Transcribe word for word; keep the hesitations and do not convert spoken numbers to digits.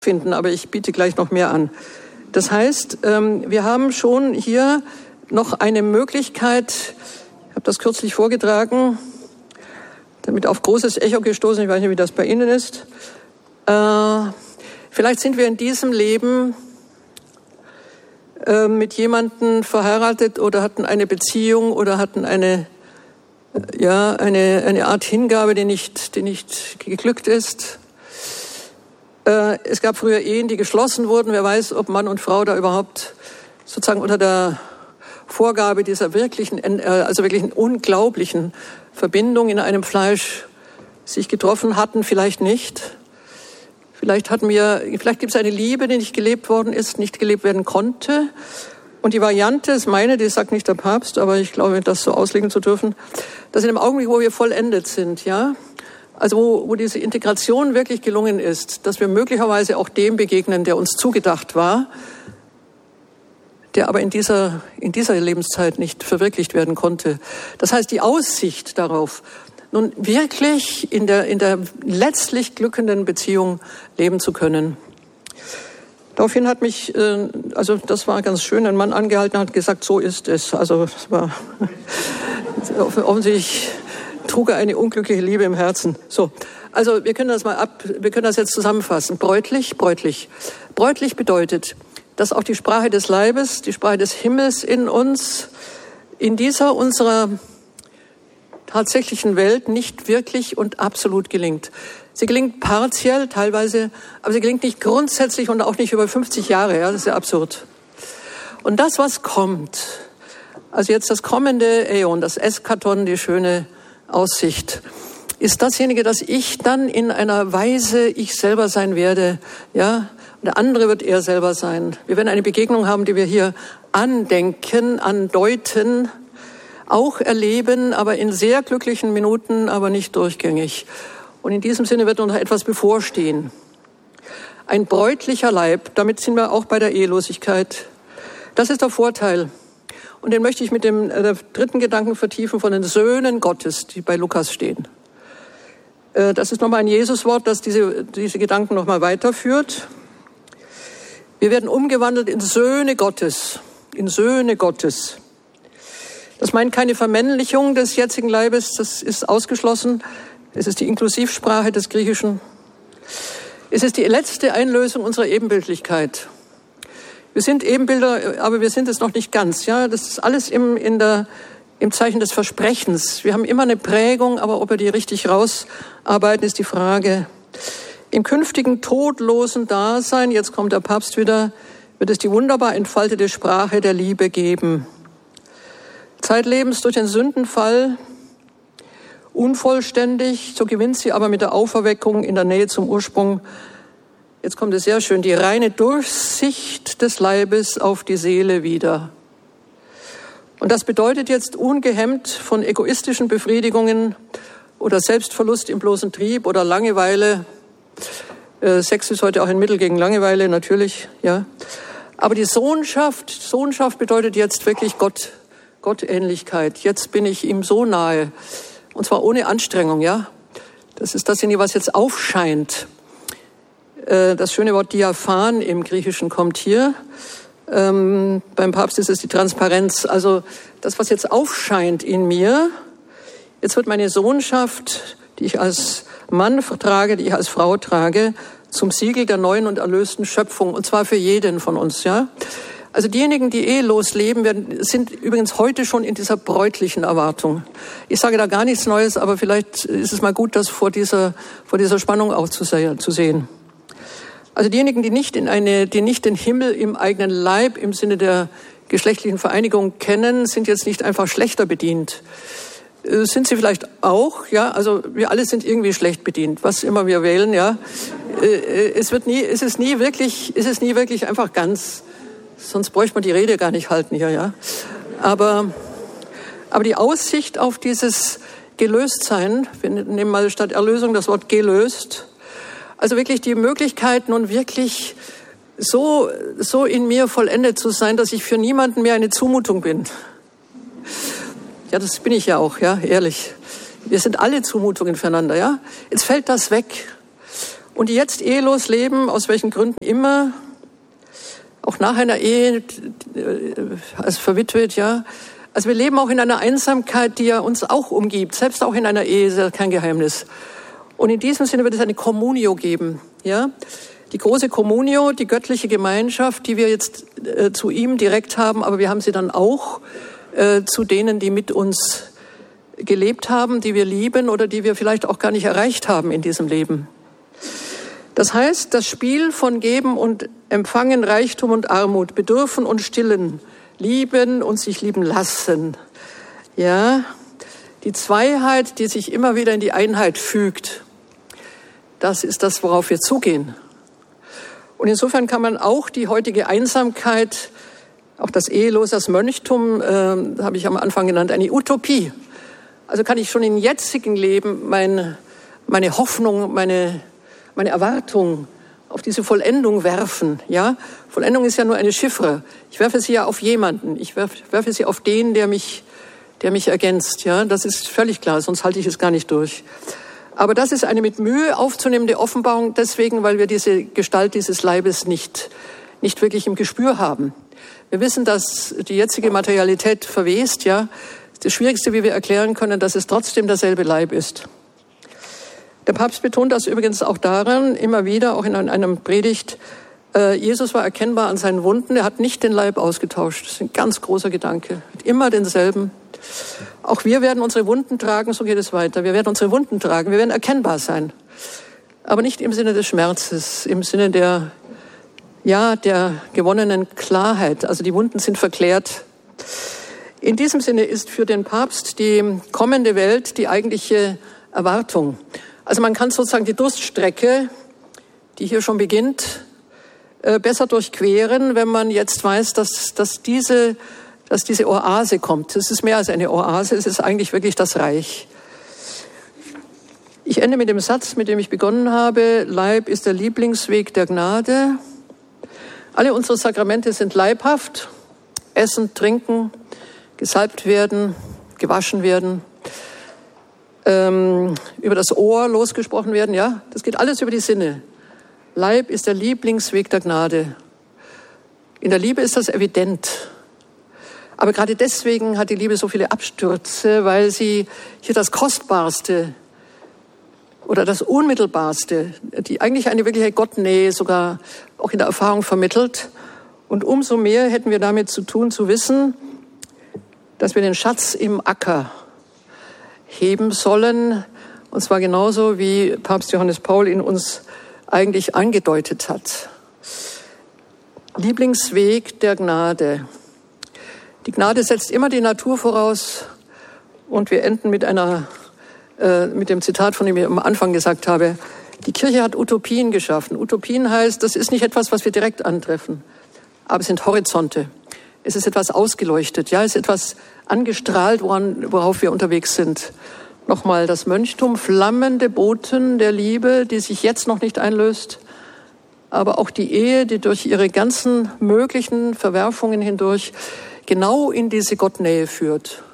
finden, aber ich biete gleich noch mehr an. Das heißt, wir haben schon hier noch eine Möglichkeit, ich habe das kürzlich vorgetragen, damit auf großes Echo gestoßen, ich weiß nicht, wie das bei Ihnen ist. Äh, vielleicht sind wir in diesem Leben äh, mit jemandem verheiratet oder hatten eine Beziehung oder hatten eine, ja, eine, eine Art Hingabe, die nicht, die nicht geglückt ist. Es gab früher Ehen, die geschlossen wurden. Wer weiß, ob Mann und Frau da überhaupt sozusagen unter der Vorgabe dieser wirklichen, also wirklichen unglaublichen Verbindung in einem Fleisch sich getroffen hatten, vielleicht nicht. Vielleicht hatten wir, vielleicht gibt es eine Liebe, die nicht gelebt worden ist, nicht gelebt werden konnte. Und die Variante ist meine, die sagt nicht der Papst, aber ich glaube, das so auslegen zu dürfen, dass in dem Augenblick, wo wir vollendet sind, ja, also wo, wo diese Integration wirklich gelungen ist, dass wir möglicherweise auch dem begegnen, der uns zugedacht war, der aber in dieser, in dieser Lebenszeit nicht verwirklicht werden konnte. Das heißt, die Aussicht darauf, nun wirklich in der, in der letztlich glückenden Beziehung leben zu können. Daraufhin hat mich, also das war ganz schön, ein Mann angehalten und hat gesagt, so ist es. Also es war offensichtlich trug er eine unglückliche Liebe im Herzen. So, also wir können das mal ab, wir können das jetzt zusammenfassen. Bräutlich, bräutlich. Bräutlich bedeutet, dass auch die Sprache des Leibes, die Sprache des Himmels in uns, in dieser unserer tatsächlichen Welt nicht wirklich und absolut gelingt. Sie gelingt partiell, teilweise, aber sie gelingt nicht grundsätzlich und auch nicht über fünfzig Jahre. Ja, das ist ja absurd. Und das, was kommt, also jetzt das kommende Äon, das Eskaton, die schöne Aussicht, ist dasjenige, dass ich dann in einer Weise ich selber sein werde, ja, und der andere wird er selber sein. Wir werden eine Begegnung haben, die wir hier andenken, andeuten, auch erleben, aber in sehr glücklichen Minuten, aber nicht durchgängig. Und in diesem Sinne wird uns noch etwas bevorstehen. Ein bräutlicher Leib, damit sind wir auch bei der Ehelosigkeit. Das ist der Vorteil. Und den möchte ich mit dem äh, dritten Gedanken vertiefen von den Söhnen Gottes, die bei Lukas stehen. Äh, das ist nochmal ein Jesuswort, das diese, diese Gedanken nochmal weiterführt. Wir werden umgewandelt in Söhne Gottes, in Söhne Gottes. Das meint keine Vermännlichung des jetzigen Leibes, das ist ausgeschlossen. Es ist die Inklusivsprache des Griechischen. Es ist die letzte Einlösung unserer Ebenbildlichkeit. Wir sind Ebenbilder, aber wir sind es noch nicht ganz. Ja, das ist alles im, in der, im Zeichen des Versprechens. Wir haben immer eine Prägung, aber ob wir die richtig rausarbeiten, ist die Frage. Im künftigen todlosen Dasein, jetzt kommt der Papst wieder, wird es die wunderbar entfaltete Sprache der Liebe geben. Zeitlebens durch den Sündenfall unvollständig, so gewinnt sie aber mit der Auferweckung in der Nähe zum Ursprung. Jetzt kommt es sehr schön, die reine Durchsicht des Leibes auf die Seele wieder. Und das bedeutet jetzt ungehemmt von egoistischen Befriedigungen oder Selbstverlust im bloßen Trieb oder Langeweile. Äh, Sex ist heute auch ein Mittel gegen Langeweile, natürlich, ja. Aber die Sohnschaft, Sohnschaft bedeutet jetzt wirklich Gott, Gottähnlichkeit. Jetzt bin ich ihm so nahe. Und zwar ohne Anstrengung, ja. Das ist dasjenige, was jetzt aufscheint. Das schöne Wort Diaphan im Griechischen kommt hier. Ähm, beim Papst ist es die Transparenz. Also das, was jetzt aufscheint in mir, jetzt wird meine Sohnschaft, die ich als Mann trage, die ich als Frau trage, zum Siegel der neuen und erlösten Schöpfung. Und zwar für jeden von uns, ja. Also diejenigen, die ehelos leben, werden, sind übrigens heute schon in dieser bräutlichen Erwartung. Ich sage da gar nichts Neues, aber vielleicht ist es mal gut, das vor dieser, vor dieser Spannung auch zu sehen. Also diejenigen, die nicht in eine, die nicht den Himmel im eigenen Leib im Sinne der geschlechtlichen Vereinigung kennen, sind jetzt nicht einfach schlechter bedient. Sind sie vielleicht auch, ja, also wir alle sind irgendwie schlecht bedient, was immer wir wählen, ja. Es wird nie, es ist nie wirklich, es ist nie wirklich einfach ganz, sonst bräuchte man die Rede gar nicht halten hier, ja. Aber, aber die Aussicht auf dieses Gelöstsein, wir nehmen mal statt Erlösung das Wort gelöst, also wirklich die Möglichkeit, nun wirklich so, so in mir vollendet zu sein, dass ich für niemanden mehr eine Zumutung bin. Ja, das bin ich ja auch, ja, ehrlich. Wir sind alle Zumutungen füreinander, ja. Jetzt fällt das weg. und die jetzt ehelos leben, aus welchen Gründen immer, auch nach einer Ehe, als verwitwet, ja. Also wir leben auch in einer Einsamkeit, die ja uns auch umgibt, selbst auch in einer Ehe, ist ja kein Geheimnis. Und in diesem Sinne wird es eine Communio geben, ja. Die große Communio, die göttliche Gemeinschaft, die wir jetzt äh, zu ihm direkt haben, aber wir haben sie dann auch äh, zu denen, die mit uns gelebt haben, die wir lieben oder die wir vielleicht auch gar nicht erreicht haben in diesem Leben. Das heißt, das Spiel von Geben und Empfangen, Reichtum und Armut, Bedürfen und Stillen, Lieben und sich lieben lassen. Ja, die Zweiheit, die sich immer wieder in die Einheit fügt, das ist das, worauf wir zugehen. Und insofern kann man auch die heutige Einsamkeit, auch das Ehelose, das Mönchtum, äh, habe ich am Anfang genannt, eine Utopie. Also kann ich schon im jetzigen Leben meine, meine Hoffnung, meine, meine Erwartung auf diese Vollendung werfen. Ja, Vollendung ist ja nur eine Chiffre. Ich werfe sie ja auf jemanden. Ich werfe, werfe sie auf den, der mich, der mich ergänzt. Ja, das ist völlig klar. Sonst halte ich es gar nicht durch. Aber das ist eine mit Mühe aufzunehmende Offenbarung. Deswegen, weil wir diese Gestalt dieses Leibes nicht, nicht wirklich im Gespür haben. Wir wissen, dass die jetzige Materialität verwest. Ja, das Schwierigste, wie wir erklären können, dass es trotzdem derselbe Leib ist. Der Papst betont das übrigens auch daran, immer wieder, auch in einem Predigt, äh, Jesus war erkennbar an seinen Wunden, er hat nicht den Leib ausgetauscht. Das ist ein ganz großer Gedanke. Hat immer denselben. Auch wir werden unsere Wunden tragen, so geht es weiter. Wir werden unsere Wunden tragen, wir werden erkennbar sein. Aber nicht im Sinne des Schmerzes, im Sinne der, ja, der gewonnenen Klarheit. Also die Wunden sind verklärt. In diesem Sinne ist für den Papst die kommende Welt die eigentliche Erwartung. Also man kann sozusagen die Durststrecke, die hier schon beginnt, besser durchqueren, wenn man jetzt weiß, dass, dass, diese, dass diese Oase kommt. Es ist mehr als eine Oase, es ist eigentlich wirklich das Reich. Ich ende mit dem Satz, mit dem ich begonnen habe. Leib ist der Lieblingsweg der Gnade. Alle unsere Sakramente sind leibhaft. Essen, trinken, gesalbt werden, gewaschen werden. Ähm, über das Ohr losgesprochen werden, ja, das geht alles über die Sinne. Leib ist der Lieblingsweg der Gnade. In der Liebe ist das evident. Aber gerade deswegen hat die Liebe so viele Abstürze, weil sie hier das Kostbarste oder das Unmittelbarste, die eigentlich eine wirkliche Gottnähe sogar auch in der Erfahrung vermittelt. Und umso mehr hätten wir damit zu tun, zu wissen, dass wir den Schatz im Acker heben sollen, und zwar genauso, wie Papst Johannes Paul ihn uns eigentlich angedeutet hat. Lieblingsweg der Gnade. Die Gnade setzt immer die Natur voraus, und wir enden mit einer, äh, mit dem Zitat, von dem ich am Anfang gesagt habe. Die Kirche hat Utopien geschaffen. Utopien heißt, das ist nicht etwas, was wir direkt antreffen, aber es sind Horizonte. Es ist etwas ausgeleuchtet, ja, es ist etwas angestrahlt, woran, worauf wir unterwegs sind. Nochmal das Mönchtum, flammende Boten der Liebe, die sich jetzt noch nicht einlöst, aber auch die Ehe, die durch ihre ganzen möglichen Verwerfungen hindurch genau in diese Gottnähe führt.